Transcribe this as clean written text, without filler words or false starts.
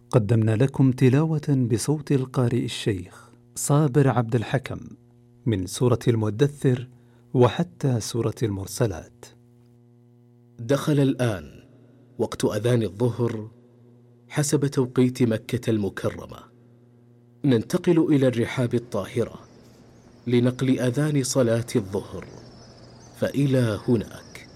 قدمنا لكم تلاوة بصوت القارئ الشيخ صابر عبد الحكم من سورة المدثر وحتى سورة المرسلات. دخل الآن وقت أذان الظهر حسب توقيت مكة المكرمة. ننتقل إلى الرحاب الطاهرة لنقل أذان صلاة الظهر، فإلى هناك.